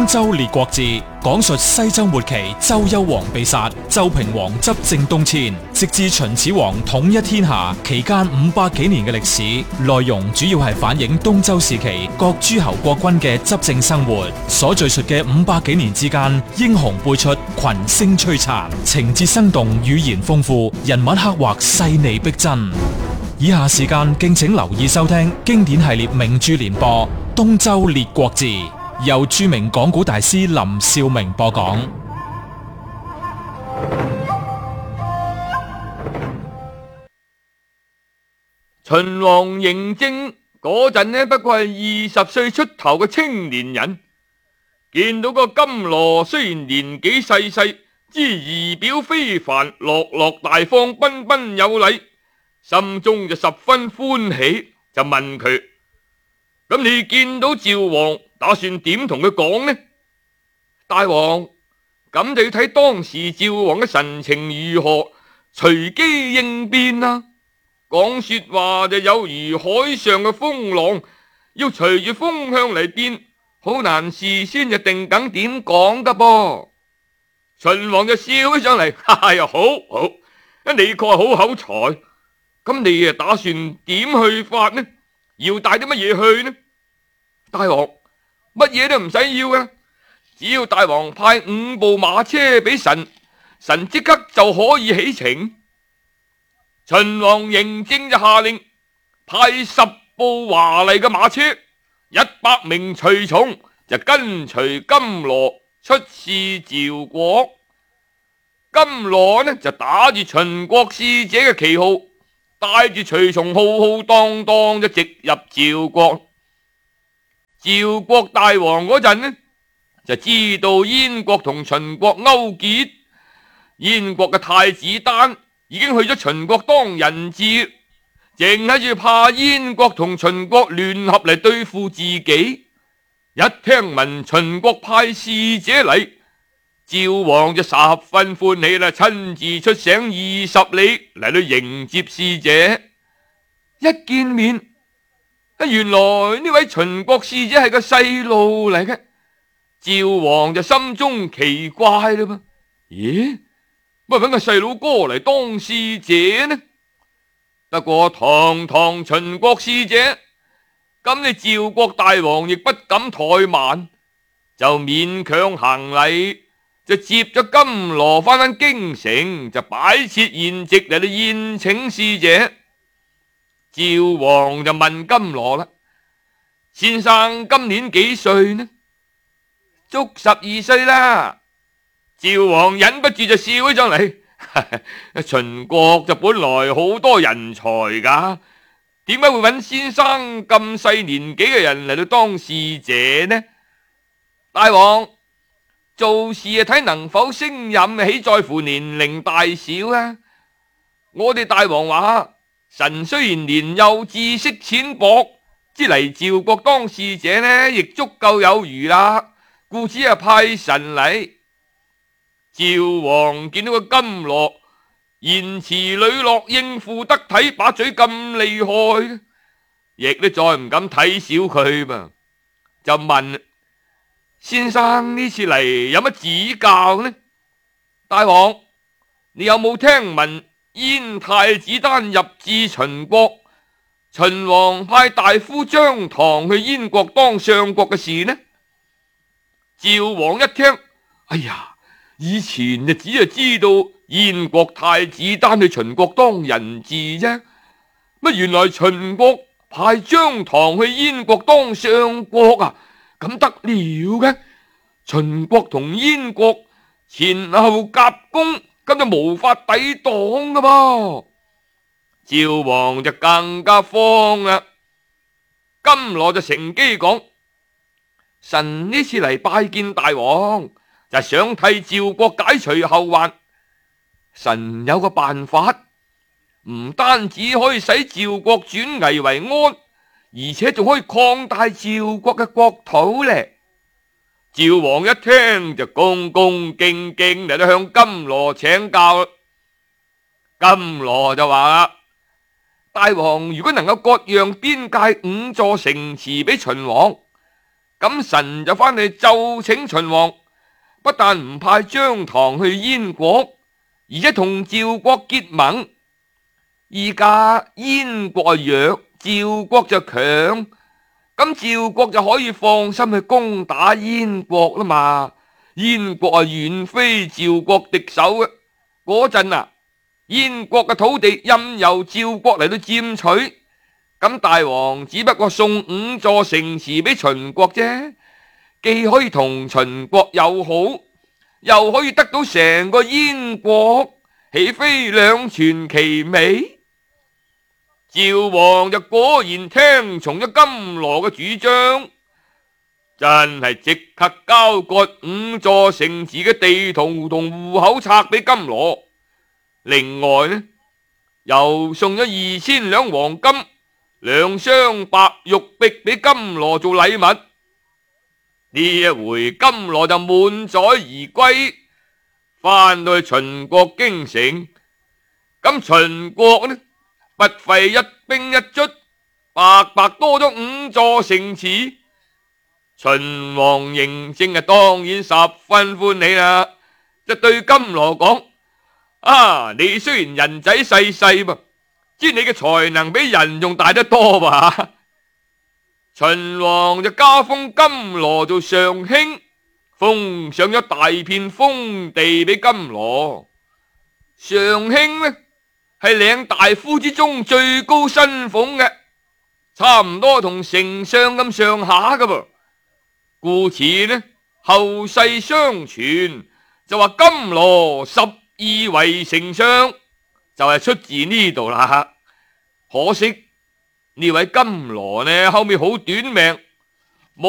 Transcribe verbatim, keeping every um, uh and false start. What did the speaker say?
東周列國志》講述西周末期周幽王被殺，周平王執政東遷，直至秦始皇統一天下期間五百幾年嘅歷史。內容主要係反映東周時期各諸侯國君嘅執政生活。所敘述嘅五百幾年之間，英雄輩出，群星璀璨，情節生動，語言豐富，人物刻畫細膩逼真。以下時間敬請留意收聽經典系列名著連播《東周列國志》，由著名講古大師林兆明播講。 秦王嬴政嗰陣呢，不過係二十歲出頭嘅青年人，見到個金羅雖然年紀細細，之儀表非凡，落落大方，彬彬有禮，心中就十分歡喜，就問佢：咁你見到趙王，打算點同佢講呢？大王，咁就要睇當時趙王嘅神情如何，隨機應變啊！講說話就有如海上嘅風浪，要隨住風向嚟變，好難事先就定梗點講噶噃。秦王就笑起上嚟：哎呀，好好，你確係好口才。咁你啊打算點去法呢？要帶啲乜嘢去呢？大王，乜嘢都唔使要噶，只要大王派五部馬車俾神，神即刻就可以起程。秦王嬴政就下令派十部華麗嘅馬車，一百名隨從就跟隨金羅出使趙國。金羅呢就打住秦國使者嘅旗號，帶住隨從浩浩蕩蕩就直入趙國。趙國大王嗰陣呢，就知道燕國同秦國勾結，燕國嘅太子丹已經去咗秦國當人質，淨喺住怕燕國同秦國聯合嚟對付自己。一聽聞秦國派使者嚟，趙王就十分歡喜啦，親自出省二十里嚟到迎接使者。一見面，原來呢位秦國使者係個細路嚟嘅，趙王就心中奇怪啦噃，咦？乜搵個細佬哥嚟當使者呢？不過堂堂秦國使者，咁你趙國大王亦不敢怠慢，就勉強行禮，就接咗金羅翻返京城，就擺設筵席嚟到宴請使者。趙王就問金羅啦：先生今年幾歲呢？足十二歲啦。趙王忍不住就笑起上嚟，秦國就本來好多人才噶，點解會揾先生咁細年紀嘅人嚟到當使者呢？大王，做事啊睇能否勝任，豈在乎年齡大小啊？我哋大王話，臣雖然年幼，知識淺薄，之嚟趙國當使者呢，亦足夠有餘啦，故此啊派臣嚟。趙王見到個金羅言辭磊落，應付得體，把嘴咁厲害，亦都再唔敢睇小佢嘛，就問先生呢次嚟有乜指教呢？大王，你有冇聽聞燕太子丹入至秦國，秦王派大夫張唐去燕國當相國嘅事呢？趙王一聽，哎呀！以前就只係知道燕國太子丹去秦國當人質啫，乜原來秦國派張唐去燕國當相國啊？咁得了嘅，秦國同燕國前後夾攻，咁就無法抵擋噶噃。趙王就更加慌啦。金羅就乘機講：臣呢次嚟拜見大王，就想替趙國解除後患。臣有個辦法，唔單止可以使趙國轉危為安，而且仲可以擴大趙國嘅國土咧。趙王一聽就恭恭敬敬嚟到向金羅請教。金羅就話啦：大王如果能夠割讓邊界五座城池俾秦王， 咁臣就翻去奏請秦王，不但唔派張唐去燕國，而且同趙國結盟。依家燕國弱，趙國就強，咁趙國就可以放心去攻打燕國啦嘛。燕國啊，遠非趙國敵手嘅。嗰陣啊，燕國嘅土地任由趙國嚟到佔取，咁大王只不過送五座城池俾秦國啫，既可以同秦國友好，又可以得到成個燕國，豈非兩全其美？趙王就果然聽從咗金羅嘅主張，真係即刻交割五座城池嘅地圖同戶口冊俾金羅。另外呢，又送咗二千兩黃金、兩箱白玉璧俾金羅做禮物。呢一回金羅就滿載而歸，翻到去秦國京城。咁秦國呢，不費一兵一卒，白白多咗五座城池。秦王嬴政啊，當然十分歡喜啦，就對金羅講：啊，你雖然人仔細細噃，知你嘅才能比人仲大得多吧？秦王就加封金羅做上卿，封上咗大片封地俾金羅。上卿呢，係領大夫之中最高薪俸嘅，差唔多同丞相咁上下噶噃。故此呢，後世相傳就話金羅十二為丞相，就係出自呢度啦。可惜呢位金羅呢，後尾好短命，